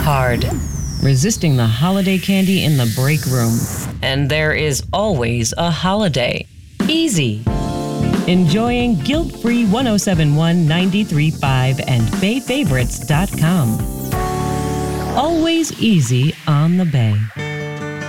hard, resisting the holiday candy in the break room. And there is always a holiday. Easy. Enjoying guilt-free 1071 93.5 and BayFavorites.com. Always easy on the Bay.